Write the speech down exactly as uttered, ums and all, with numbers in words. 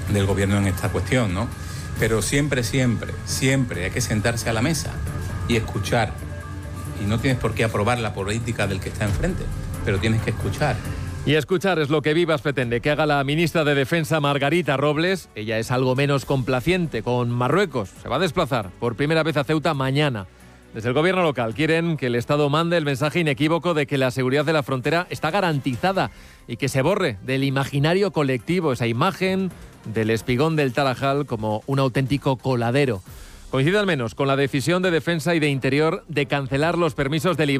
del gobierno en esta cuestión, ¿no? Pero siempre, siempre, siempre hay que sentarse a la mesa y escuchar. Y no tienes por qué aprobar la política del que está enfrente, pero tienes que escuchar. Y escuchar es lo que Vivas pretende que haga la ministra de Defensa, Margarita Robles. Ella es algo menos complaciente con Marruecos. Se va a desplazar por primera vez a Ceuta mañana. Desde el gobierno local quieren que el Estado mande el mensaje inequívoco de que la seguridad de la frontera está garantizada y que se borre del imaginario colectivo esa imagen del espigón del Tarajal como un auténtico coladero. Coincide al menos con la decisión de Defensa y de Interior de cancelar los permisos de libertad